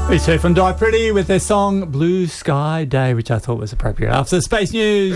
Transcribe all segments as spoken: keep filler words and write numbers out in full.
It's here from Die Pretty with their song Blue Sky Day, which I thought was appropriate after the Space News.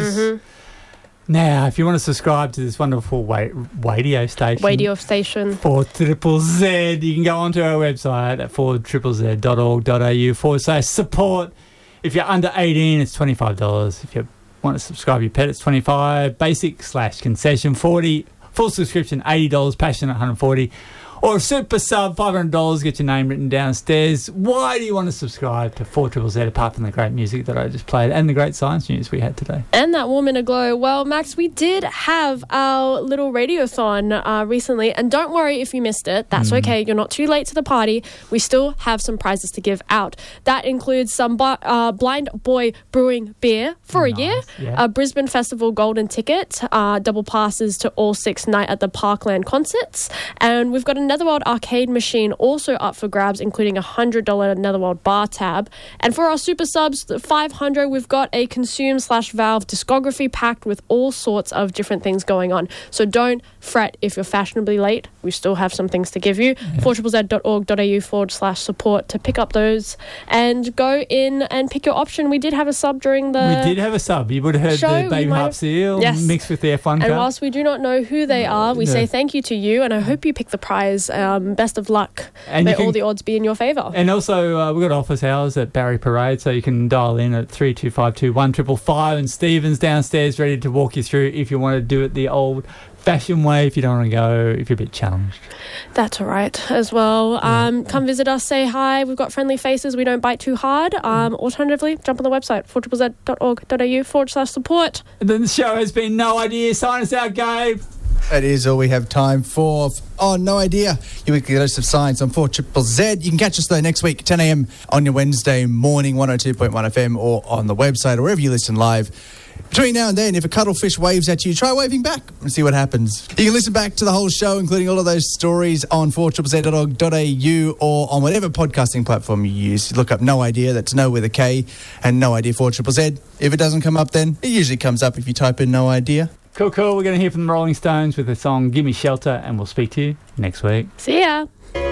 Mm-hmm. Now, if you want to subscribe to this wonderful wa- radio station, radio station four triple Z, you can go onto our website at four triple z dot org dot a u forward slash support. If you're under eighteen, it's twenty-five dollars. If you want to subscribe your pet, it's twenty-five dollars. Basic slash concession, forty dollars. Full subscription, eighty dollars. Passionate, one hundred forty dollars. Or a super sub, five hundred dollars, get your name written downstairs. Why do you want to subscribe to four triple Z apart from the great music that I just played and the great science news we had today? And that Woman Aglow. Well, Max, we did have our little radiothon uh, recently, and don't worry if you missed it. That's mm. okay. You're not too late to the party. We still have some prizes to give out. That includes some bu- uh, Blind Boy Brewing beer for nice. a year, yeah. a Brisbane Festival golden ticket, uh, double passes to all six Night at the Parkland concerts, and we've got another Netherworld arcade machine also up for grabs, including a one hundred dollars Netherworld bar tab. And for our super subs, the five hundred, we've got a Consume slash Valve discography packed with all sorts of different things going on. So don't fret if you're fashionably late. We still have some things to give you. Yeah. four triple z dot org dot a u forward slash support to pick up those and go in and pick your option. We did have a sub during the We did have a sub. You would have heard show. the Baby Harp Seal yes. mixed with the F one and car. And whilst we do not know who they are, we no. say thank you to you, and I hope you pick the prize. Um, best of luck. And May can, all the odds be in your favour. And also, uh, we've got office hours at Barry Parade, so you can dial in at three two five two one five five five, and Stephen's downstairs ready to walk you through if you want to do it the old-fashioned way, if you don't want to go, if you're a bit challenged. That's all right as well. Yeah. Um, come visit us, say hi. We've got friendly faces. We don't bite too hard. Um, alternatively, jump on the website, four triple z dot org dot a u forward slash support. And then the show has been No Idea. Sign us out, Gabe. That is all we have time for. Oh, No Idea. Your weekly dose of science on four triple Z. You can catch us, though, next week, ten a.m. on your Wednesday morning, one oh two point one F M, or on the website, or wherever you listen live. Between now and then, if a cuttlefish waves at you, try waving back and see what happens. You can listen back to the whole show, including all of those stories, on four triple z dot org dot a u or on whatever podcasting platform you use. Look up No Idea, that's No with a K, and No Idea four triple Z. If it doesn't come up then, it usually comes up if you type in No Idea. Cool, cool. We're going to hear from the Rolling Stones with the song Gimme Shelter, and we'll speak to you next week. See ya.